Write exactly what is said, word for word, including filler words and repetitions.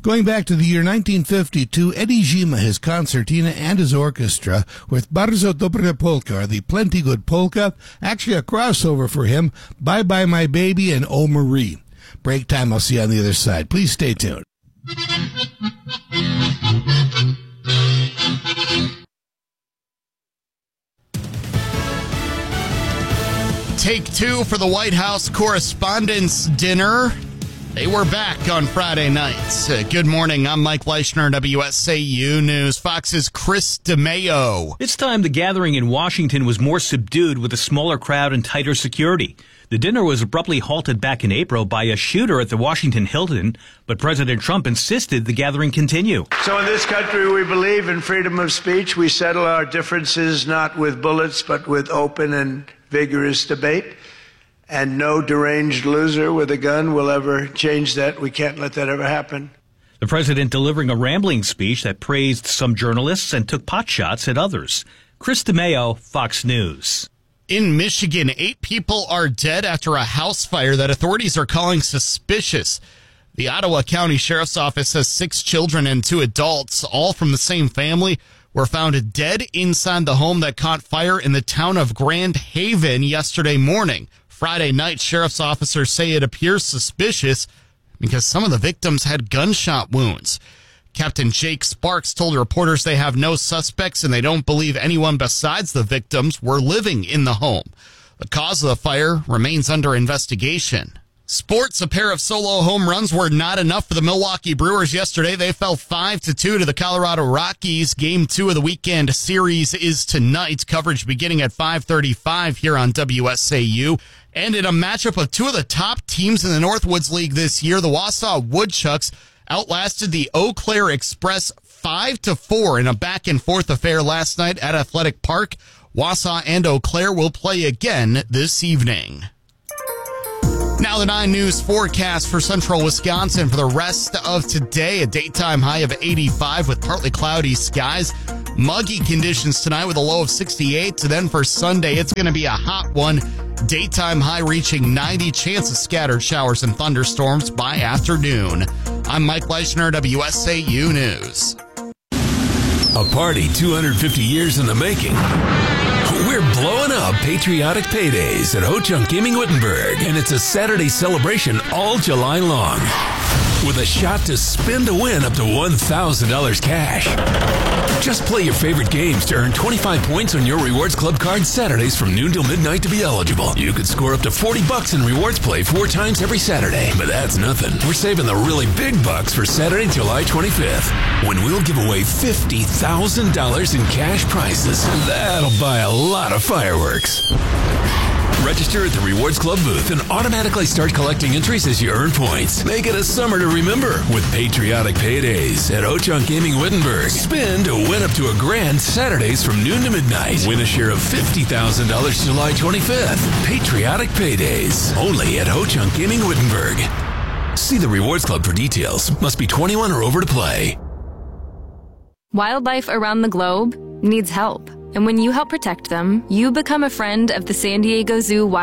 Going back to the year nineteen fifty-two, Eddie Zima, his concertina, and his orchestra with Bardzo Dobre Polka, or the Plenty Good Polka, actually a crossover for him, Bye Bye My Baby and Oh Marie. Break time, I'll see you on the other side. Please stay tuned. Take two for the White House Correspondents' Dinner. They were back on Friday nights. Uh, good morning. I'm Mike Leischner, W S A U News. Fox's Chris DeMeo. This time, the gathering in Washington was more subdued with a smaller crowd and tighter security. The dinner was abruptly halted back in April by a shooter at the Washington Hilton, but President Trump insisted the gathering continue. So in this country, we believe in freedom of speech. We settle our differences not with bullets, but with open and vigorous debate. And no deranged loser with a gun will ever change that. We can't let that ever happen. The president delivering a rambling speech that praised some journalists and took potshots at others. Chris DeMeo, Fox News. In Michigan, eight people are dead after a house fire that authorities are calling suspicious. The Ottawa County Sheriff's Office says six children and two adults, all from the same family, were found dead inside the home that caught fire in the town of Grand Haven yesterday morning. Friday night, sheriff's officers say it appears suspicious because some of the victims had gunshot wounds. Captain Jake Sparks told reporters they have no suspects and they don't believe anyone besides the victims were living in the home. The cause of the fire remains under investigation. Sports, a pair of solo home runs were not enough for the Milwaukee Brewers yesterday. They fell five to two to the Colorado Rockies. Game two of the weekend series is tonight. Coverage beginning at five thirty-five here on W S A U. And in a matchup of two of the top teams in the Northwoods League this year, the Wausau Woodchucks outlasted the Eau Claire Express five to four in a back-and-forth affair last night at Athletic Park. Wausau and Eau Claire will play again this evening. Now the nine News forecast for central Wisconsin for the rest of today. A daytime high of eighty-five with partly cloudy skies. Muggy conditions tonight with a low of sixty-eight. Then for Sunday, it's going to be a hot one. Daytime high reaching ninety. Chance of scattered showers and thunderstorms by afternoon. I'm Mike Leischner, W S A U News. A party two hundred fifty years in the making. We're blowing up Patriotic Paydays at Ho-Chunk Gaming Wittenberg, and it's a Saturday celebration all July long. With a shot to spin to win up to one thousand dollars cash. Just play your favorite games to earn twenty-five points on your Rewards Club card Saturdays from noon till midnight to be eligible. You could score up to forty bucks in Rewards Play four times every Saturday. But that's nothing. We're saving the really big bucks for Saturday, July twenty-fifth, when we'll give away fifty thousand dollars in cash prizes. That'll buy a lot of fireworks. Register at the Rewards Club booth and automatically start collecting entries as you earn points. Make it a summer to remember with Patriotic Paydays at Ho-Chunk Gaming Wittenberg. Spin to win up to a grand Saturdays from noon to midnight. Win a share of fifty thousand dollars July twenty-fifth. Patriotic Paydays. Only at Ho-Chunk Gaming Wittenberg. See the Rewards Club for details. Must be twenty-one or over to play. Wildlife around the globe needs help. And when you help protect them, you become a friend of the San Diego Zoo Wild